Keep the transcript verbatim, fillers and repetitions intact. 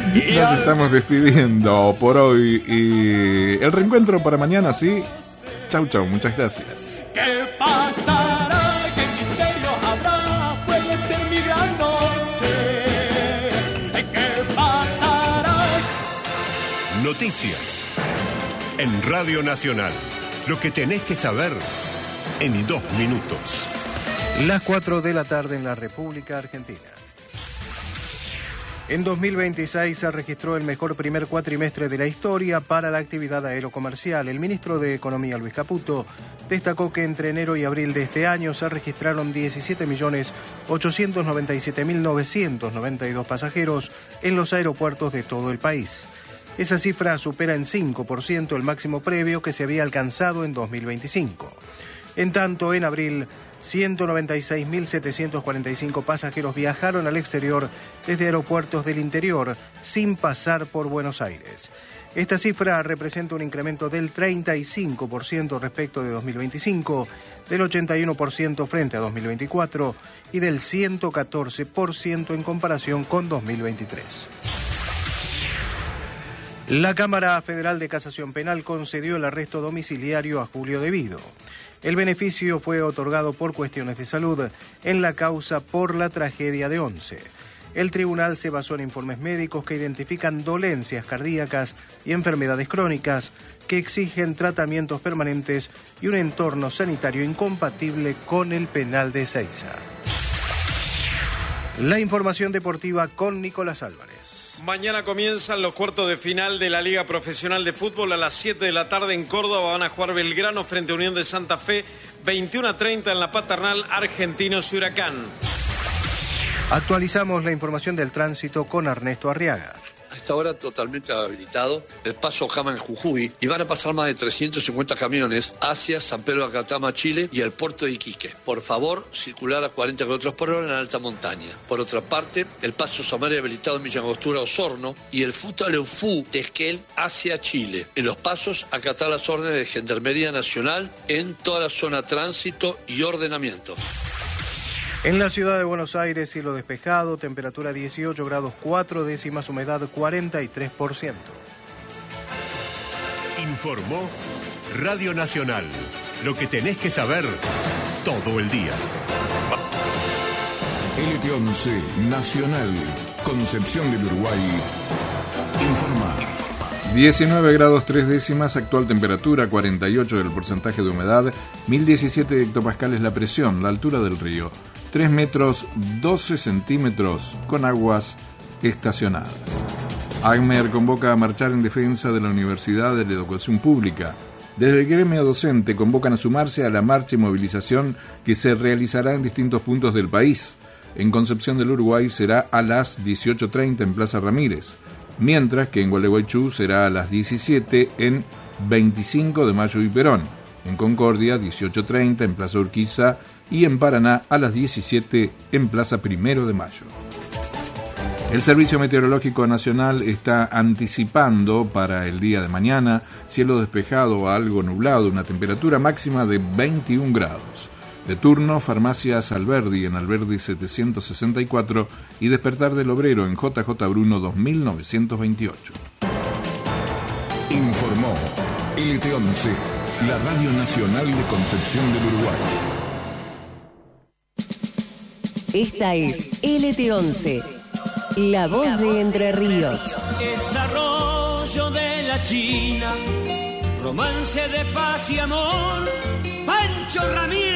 Nos estamos despidiendo por hoy y el reencuentro para mañana, sí. Chau, chau, muchas gracias. ¿Qué pasará? ¿Qué misterio habrá? Puede ser mi gran noche. ¿Qué pasará? Noticias en Radio Nacional. Lo que tenés que saber en dos minutos. Las cuatro de la tarde en la República Argentina. En dos mil veintiséis se registró el mejor primer cuatrimestre de la historia para la actividad aerocomercial. El ministro de Economía, Luis Caputo, destacó que entre enero y abril de este año se registraron diecisiete millones ochocientos noventa y siete mil novecientos noventa y dos pasajeros en los aeropuertos de todo el país. Esa cifra supera en cinco por ciento el máximo previo que se había alcanzado en dos mil veinticinco. En tanto, en abril, ciento noventa y seis mil setecientos cuarenta y cinco pasajeros viajaron al exterior desde aeropuertos del interior sin pasar por Buenos Aires. Esta cifra representa un incremento del treinta y cinco por ciento respecto de dos mil veinticinco, del ochenta y uno por ciento frente a dos mil veinticuatro y del ciento catorce por ciento en comparación con dos mil veintitrés. La Cámara Federal de Casación Penal concedió el arresto domiciliario a Julio Devido. El beneficio fue otorgado por cuestiones de salud en la causa por la tragedia de Once. El tribunal se basó en informes médicos que identifican dolencias cardíacas y enfermedades crónicas que exigen tratamientos permanentes y un entorno sanitario incompatible con el penal de Ezeiza. La información deportiva con Nicolás Álvarez. Mañana comienzan los cuartos de final de la Liga Profesional de Fútbol. A las siete de la tarde en Córdoba van a jugar Belgrano frente a Unión de Santa Fe. veintiuno a treinta en la Paternal, Argentinos y Huracán. Actualizamos la información del tránsito con Ernesto Arriaga. A esta hora totalmente habilitado el paso Jama en Jujuy y van a pasar más de trescientos cincuenta camiones hacia San Pedro de Acatama, Chile y el puerto de Iquique. Por favor, circular a cuarenta kilómetros por hora en alta montaña. Por otra parte, el paso Samaria habilitado en Villa Angostura, Osorno y el Futaleufú de Esquel hacia Chile. En los pasos, acatar las órdenes de Gendarmería Nacional en toda la zona tránsito y ordenamiento. En la ciudad de Buenos Aires, cielo despejado, temperatura dieciocho grados cuatro décimas, humedad cuarenta y tres por ciento. Informó Radio Nacional. Lo que tenés que saber todo el día. L T once Nacional, Concepción del Uruguay. Informa. diecinueve grados tres décimas, actual temperatura, cuarenta y ocho del porcentaje de humedad, mil diecisiete hectopascales la presión, la altura del río, tres metros doce centímetros con aguas estacionadas. ACMER convoca a marchar en defensa de la Universidad de la Educación Pública. Desde el gremio docente convocan a sumarse a la marcha y movilización que se realizará en distintos puntos del país. En Concepción del Uruguay será a las dieciocho treinta en Plaza Ramírez, mientras que en Gualeguaychú será a las diecisiete en veinticinco de Mayo y Perón, en Concordia dieciocho treinta en Plaza Urquiza y en Paraná a las diecisiete en Plaza Primero de Mayo. El Servicio Meteorológico Nacional está anticipando para el día de mañana cielo despejado a algo nublado, una temperatura máxima de veintiún grados. De turno, Farmacias Alberdi en Alberdi setecientos sesenta y cuatro y Despertar del Obrero en J J Bruno dos mil novecientos veintiocho. Informó L T once, la Radio Nacional de Concepción del Uruguay. Esta es L T once, la voz de Entre Ríos. Desarrollo de la China, romance de paz y amor, Pancho Ramírez.